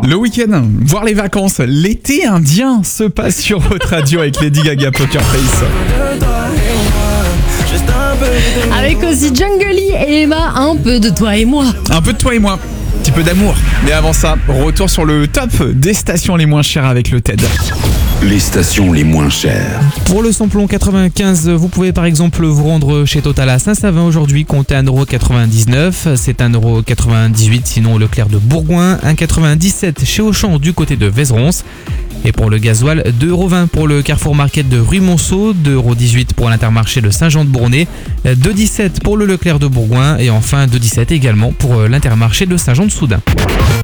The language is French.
Le week-end, voire les vacances, l'été indien se passe sur votre radio avec Lady Gaga Poker Face. Avec aussi Jungly et Emma, un peu de toi et moi. Un peu de toi et moi, un petit peu d'amour. Mais avant ça, retour sur le top des stations les moins chères avec le TED. Les stations les moins chères. Pour le samplon 95, vous pouvez par exemple vous rendre chez Total à Saint-Savin aujourd'hui, comptez 1,99€. C'est 1,98€ sinon au Leclerc de Bourgoin, 1,97€ chez Auchan du côté de Vézeron. Et pour le gasoil, 2,20€ pour le Carrefour Market de Ruy-Monceau, 2,18€ pour l'Intermarché de Saint-Jean-de-Bournay, 2,17€ pour le Leclerc de Bourgoin et enfin 2,17€ également pour l'Intermarché de Saint-Jean-de-Soudain.